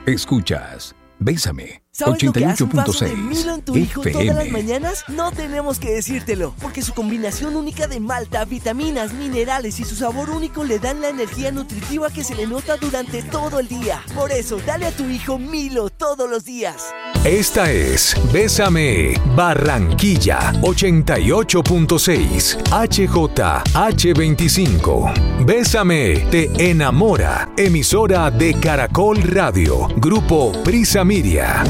Escuchas Bésame, ¿Sabes lo que hace un vaso de 88.6 Milo en tu hijo FM. todas las mañanas? No tenemos que decírtelo, porque su combinación única de malta, vitaminas, minerales y su sabor único le dan la energía nutritiva que se le nota durante todo el día. Por eso, dale a tu hijo Milo todos los días. Esta es Bésame Barranquilla 88.6 HJH25. Bésame te enamora. Emisora de Caracol Radio. Grupo Prisa Media.